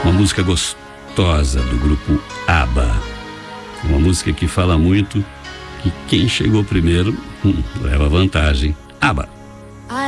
Uma música gostosa do grupo ABBA. Uma música que fala muito que quem chegou primeiro leva vantagem. ABBA.